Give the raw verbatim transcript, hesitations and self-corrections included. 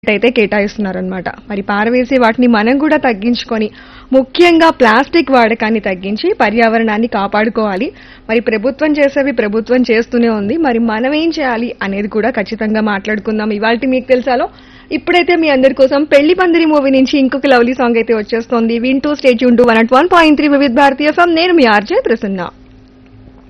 అయితే కేటాయిస్తున్నారనమాట. మరి పారవేసే వాటిని మనం కూడా తగ్గించుకొని ముఖ్యంగా ప్లాస్టిక్ వాడకాన్ని తగ్గించి పర్యావరణాన్ని కాపాడుకోవాలి. మరి ప్రభుత్వం చేసేవి ప్రభుత్వం చేస్తూనే ఉంది. మరి మనం ఏం చేయాలి అనేది కూడా ఖచ్చితంగా మాట్లాడుకుందాం ఇవాల్టి మీకు తెలుసాలో. ఇప్పుడైతే మీ అందరి కోసం పెళ్లి పందిరి మూవీ నుంచి ఇంకొక లవ్లీ సాంగ్ అయితే వచ్చేస్తోంది. వింటూ stay tune to one at one point three వివిధ భారతీయ ఎఫ్ఎం. నేను మీ ఆర్జే ప్రసన్న.